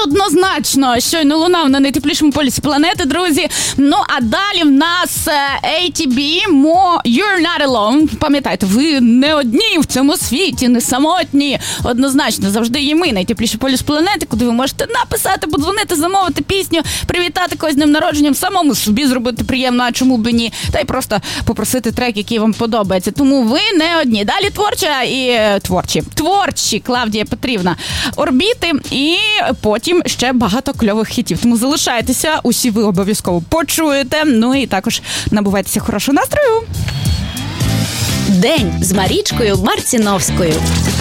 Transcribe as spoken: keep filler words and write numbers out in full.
однозначно щойно лунав на найтеплішому полюсі планети, друзі. Ну, а далі в нас ей ті бі, More You're Not Alone. Пам'ятайте, ви не одні в цьому світі, не самотні. Однозначно, завжди є ми, найтепліший полюс планети, куди ви можете написати, подзвонити, замовити пісню, привітати когось з днем народженням, самому собі зробити приємно, а чому б і ні, та й просто попросити трек, який вам подобається. Тому ви не одні. Далі творча і творчі. Творчі, Клавдія Петрівна. Орбіти і потім ще багато кльових хітів. Тому залишайтеся, усі ви обов'язково почуєте. Ну і також набувайтеся хорошого настрою. День з Марічкою Марціновською.